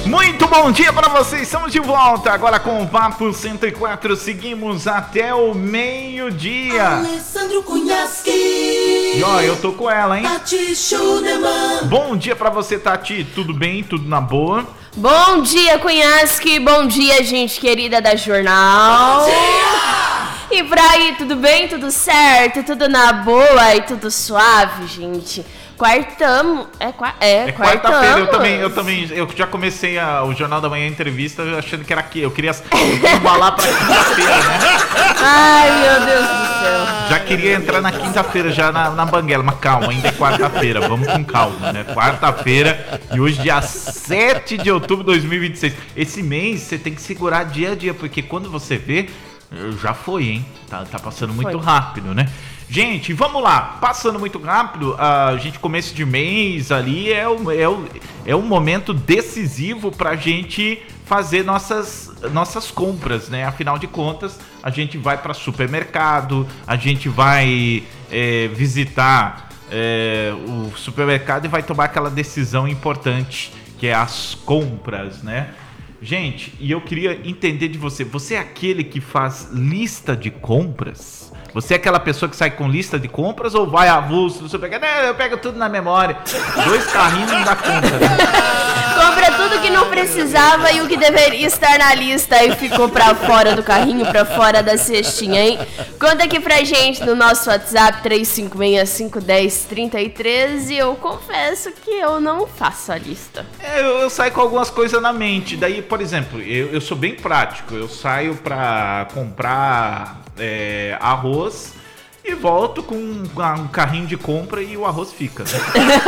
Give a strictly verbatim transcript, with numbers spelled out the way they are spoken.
Muito bom dia para vocês, estamos de volta agora com o Papo cento e quatro, seguimos até o meio-dia. Alessandro Cunhasque. E ó, eu tô com ela, hein? Tati Schunemann. Bom dia para você, Tati, tudo bem? Tudo na boa? Bom dia, Cunhasque, bom dia, gente querida da Jornal. Bom dia! E por aí, tudo bem? Tudo certo? Tudo na boa e tudo suave, gente? Quartamos. É, é, É quarta-feira, eu também, eu também, eu já comecei a, o Jornal da Manhã entrevista achando que era aqui, eu queria embalar pra quinta-feira, né? Ai, meu Deus do céu. Já queria entrar na quinta-feira, já na, na banguela, mas calma, ainda é quarta-feira, vamos com calma, né? Quarta-feira e hoje dia sete de outubro de dois mil e vinte e seis. Esse mês você tem que segurar dia a dia, porque quando você vê, já foi, hein? Tá, tá passando muito Foi. rápido, né? Gente, vamos lá, passando muito rápido, a gente começo de mês ali é o, é o, é um momento decisivo pra gente fazer nossas, nossas compras, né? Afinal de contas, a gente vai para supermercado, a gente vai é, visitar é, o supermercado e vai tomar aquela decisão importante, que é as compras, né? Gente, e eu queria entender de você, você é aquele que faz lista de compras? Você é aquela pessoa que sai com lista de compras ou vai avulso no supermercado? Não, eu pego tudo na memória. Dois carrinhos não dá conta, né? Compra tudo que não precisava e o que deveria estar na lista e ficou pra fora do carrinho, pra fora da cestinha, hein? Conta aqui pra gente no nosso WhatsApp três cinco seis, cinco um zero, três três e eu confesso que eu não faço a lista. É, eu, eu saio com algumas coisas na mente. Daí, por exemplo, eu, eu sou bem prático. Eu saio pra comprar é, arroz e volto com um, um carrinho de compra e o arroz fica.